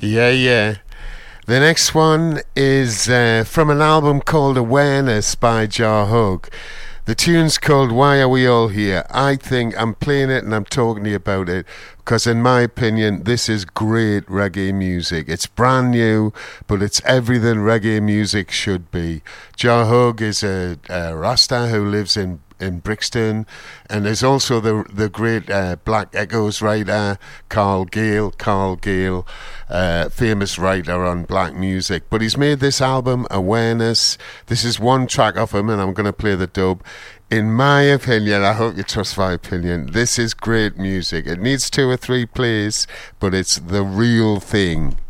Yeah, yeah. The next one is from an album called Awareness by Jar Hug. The tune's called Why Are We All Here? I think I'm playing it and I'm talking to you about it because, in my opinion, this is great reggae music. It's brand new, but it's everything reggae music should be. Jar Hug is a Rasta who lives in Brixton, and there's also the great Black Echoes writer Carl Gale, famous writer on black music. But he's made this album Awareness. This is one track of him, and I'm going to play the dub. In my opinion, I hope you trust my opinion, this is great music. It needs 2 or 3 plays, but it's the real thing.